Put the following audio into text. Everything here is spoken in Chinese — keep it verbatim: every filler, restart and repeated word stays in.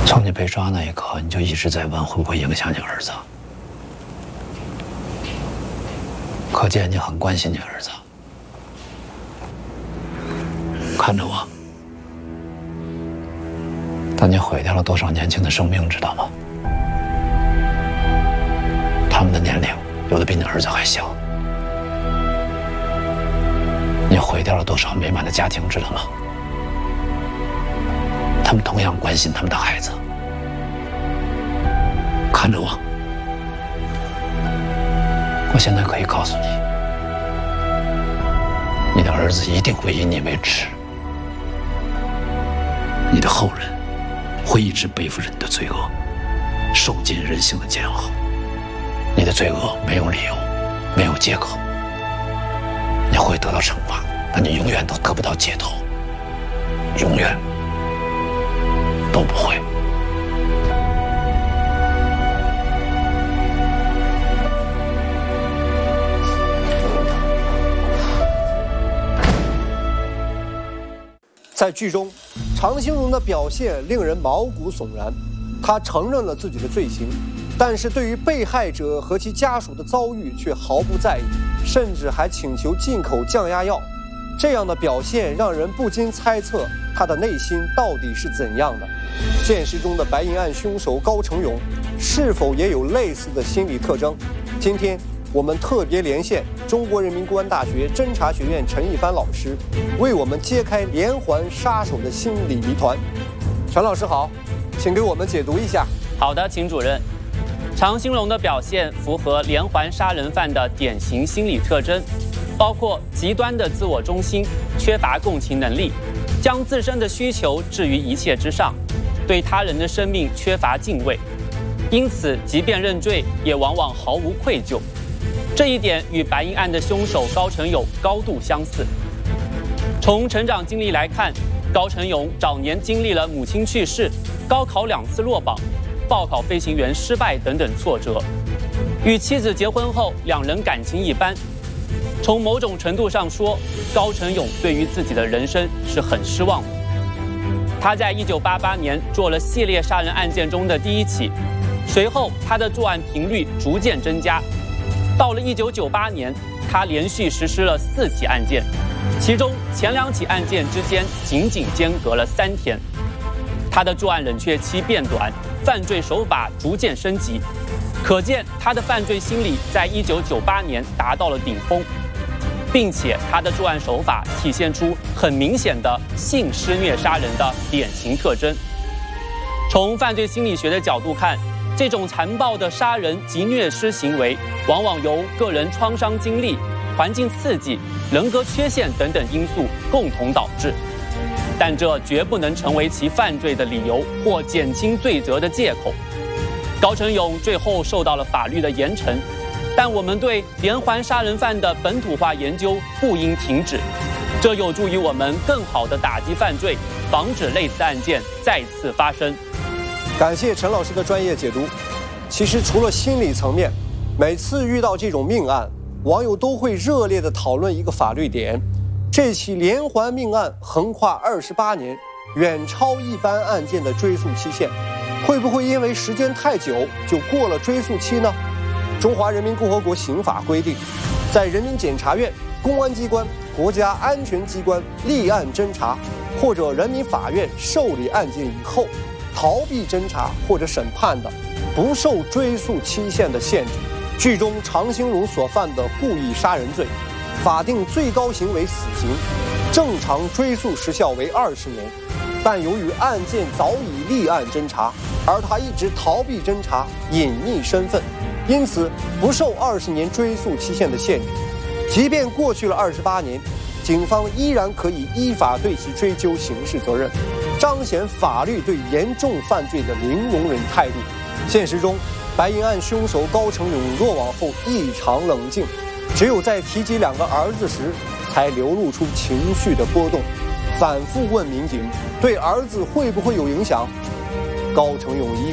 从你被抓那一刻，你就一直在问会不会影响你儿子，可见你很关心你儿子。看着我，但你毁掉了多少年轻的生命，知道吗？他们的年龄有的比你儿子还小。你毁掉了多少美满的家庭，知道吗？他们同样关心他们的孩子。看着我，我现在可以告诉你，你的儿子一定会以你为耻，你的后人会一直背负着你的罪恶，受尽人性的煎熬。你的罪恶没有理由，没有借口，你会得到惩罚，但你永远都得不到解脱，永远都不会。 在剧中，常兴荣的表现令人毛骨悚然。他承认了自己的罪行，但是对于被害者和其家属的遭遇却毫不在意，甚至还请求进口降压药。这样的表现让人不禁猜测他的内心到底是怎样的。现实中的白银案凶手高成勇是否也有类似的心理特征？今天我们特别连线中国人民公安大学侦查学院陈一帆老师，为我们揭开连环杀手的心理谜团。陈老师好，请给我们解读一下。 好的，秦主任。常兴荣的表现符合连环杀人犯的典型心理特征，包括极端的自我中心，缺乏共情能力，将自身的需求置于一切之上，对他人的生命缺乏敬畏，因此即便认罪也往往毫无愧疚。这一点与白银案的凶手高成勇高度相似。从成长经历来看，高成勇早年经历了母亲去世、高考两次落榜、报考飞行员失败等等挫折。与妻子结婚后，两人感情一般。从某种程度上说，高成勇对于自己的人生是很失望的。他在一九八八年做了系列杀人案件中的第一起，随后他的作案频率逐渐增加。到了一九九八年，他连续实施了四起案件，其中前两起案件之间仅仅间隔了三天。他的作案冷却期变短，犯罪手法逐渐升级，可见他的犯罪心理在一九九八年达到了顶峰，并且他的作案手法体现出很明显的性施虐杀人的典型特征。从犯罪心理学的角度看，这种残暴的杀人及虐尸行为，往往由个人创伤经历、环境刺激、人格缺陷等等因素共同导致，但这绝不能成为其犯罪的理由或减轻罪责的借口。高成勇最后受到了法律的严惩，但我们对连环杀人犯的本土化研究不应停止，这有助于我们更好地打击犯罪，防止类似案件再次发生。 感谢陈老师的专业解读。其实除了心理层面，每次遇到这种命案，网友都会热烈地讨论一个法律点：这起连环命案横跨二十八年，远超一般案件的追诉期限，会不会因为时间太久就过了追诉期呢？中华人民共和国刑法规定，在人民检察院、公安机关、国家安全机关立案侦查或者人民法院受理案件以后，逃避侦查或者审判的，不受追诉期限的限制。剧中常兴荣所犯的故意杀人罪，法定最高刑为死刑，正常追诉时效为二十年，但由于案件早已立案侦查，而他一直逃避侦查，隐匿身份，因此不受二十年追诉期限的限制。即便过去了二十八年，警方依然可以依法对其追究刑事责任，彰显法律对严重犯罪的零容忍态度。现实中，白银案凶手高成勇落网后异常冷静，只有在提及两个儿子时，才流露出情绪的波动，反复问民警对儿子会不会有影响。高成勇一